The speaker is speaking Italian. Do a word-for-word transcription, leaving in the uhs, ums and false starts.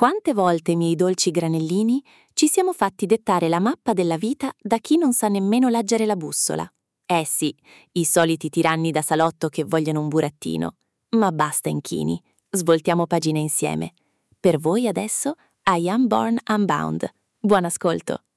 Quante volte, miei dolci granellini, ci siamo fatti dettare la mappa della vita da chi non sa nemmeno leggere la bussola. Eh sì, i soliti tiranni da salotto che vogliono un burattino. Ma basta inchini, svoltiamo pagina insieme. Per voi adesso I Am Born Unbound. Buon ascolto!